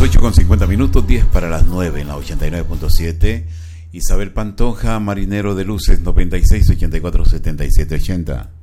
8:50, 10 para las 9 en la 89.7. Isabel Pantoja, Marinero de Luces, 96 84 77 80.